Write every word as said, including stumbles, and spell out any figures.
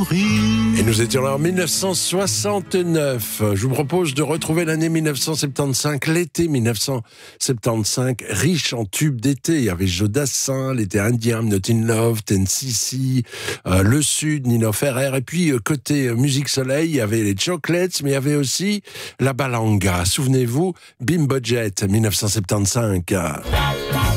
Et nous étions là en mille neuf cent soixante-neuf. Je vous propose de retrouver l'année mille neuf cent soixante-quinze, l'été mille neuf cent soixante-quinze, riche en tubes d'été. Il y avait Jodassin, l'été indien, Not in Love, Ten C C, euh, Le Sud, Nino Ferrer. Et puis, euh, côté euh, musique soleil, il y avait les Chocolates, mais il y avait aussi la Balanga. Souvenez-vous, Bim Budget, mille neuf cent soixante-quinze.